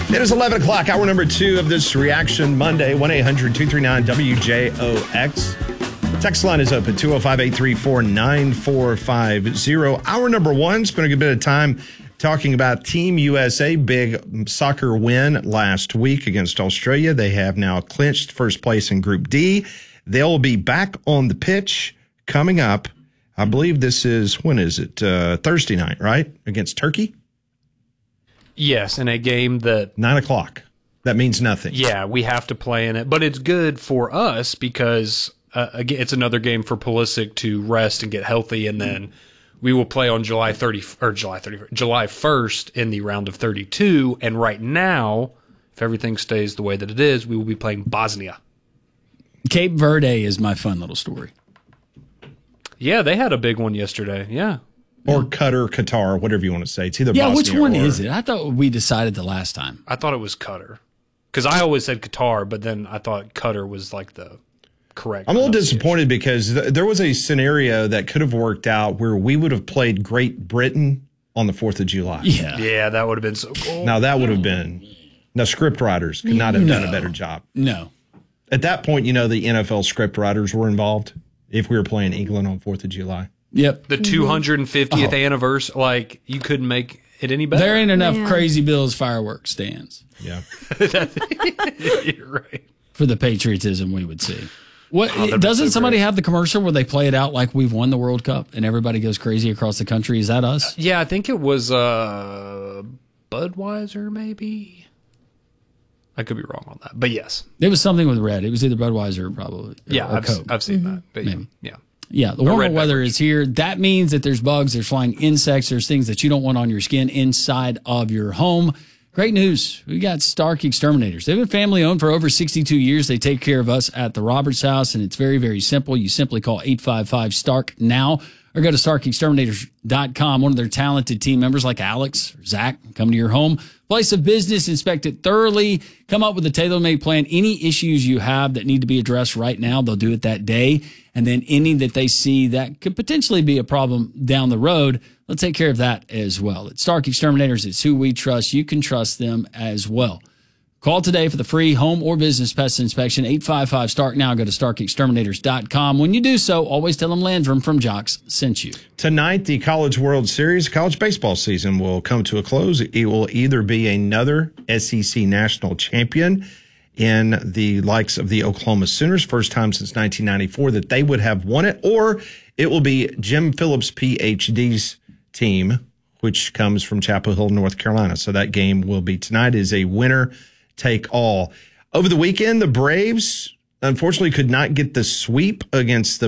It is 11 o'clock, hour number 2 of this Reaction Monday, 1-800-239-WJOX. Text line is open, 205-834-9450. Hour number 1, spent a good bit of time talking about Team USA, big soccer win last week against Australia. They have now clinched first place in Group D. They'll be back on the pitch coming up. I believe this is, when is it? Thursday night, right? Against Turkey? Yes, in a game that... 9 o'clock. That means nothing. Yeah, we have to play in it. But it's good for us because again, it's another game for Pulisic to rest and get healthy, and then we will play on July 1st in the round of 32. And right now, if everything stays the way that it is, we will be playing Bosnia. Cape Verde is my fun little story. Yeah, they had a big one yesterday. Yeah. Or Qatar, whatever you want to say. It's either Bosnia which one or... is it? I thought we decided the last time. I thought it was Qatar. Because I always said Qatar, but then I thought Qatar was like the correct. I'm a little disappointed because there was a scenario that could have worked out where we would have played Great Britain on the 4th of July. Yeah, that would have been so cool. Now, that would have been... Now, script writers could not have done a better job. No. At that point, the NFL script writers were involved if we were playing England on 4th of July. Yep. The 250th anniversary, like, you couldn't make it any better. There ain't enough Crazy Bill's fireworks stands. Yeah. You're right. For the patriotism we would see. Doesn't somebody have the commercial where they play it out like we've won the World Cup and everybody goes crazy across the country? Is that us? Yeah, I think it was Budweiser, maybe. I could be wrong on that, but yes. It was something with red. It was either Budweiser or probably or Coke. I've seen that. But maybe. Yeah. Yeah, the warmer weather is here. That means that there's bugs, there's flying insects, there's things that you don't want on your skin inside of your home. Great news. We got Stark Exterminators. They've been family owned for over 62 years. They take care of us at the Roberts House, and it's very, very simple. You simply call 855-STARK now or go to StarkExterminators.com. One of their talented team members like Alex or Zach come to your home, place of business, inspect it thoroughly, come up with a tailor-made plan. Any issues you have that need to be addressed right now, they'll do it that day. And then any that they see that could potentially be a problem down the road, they'll take care of that as well. It's Stark Exterminators. It's who we trust. You can trust them as well. Call today for the free home or business pest inspection, 855-STARK. Now go to StarkExterminators.com. When you do so, always tell them Landrum from Jocks sent you. Tonight, the College World Series, college baseball season will come to a close. It will either be another SEC national champion in the likes of the Oklahoma Sooners, first time since 1994 that they would have won it, or it will be Jim Phillips' PhD's team, which comes from Chapel Hill, North Carolina. So that game will be tonight. Is a winner take all. Over the weekend, the Braves unfortunately could not get the sweep against the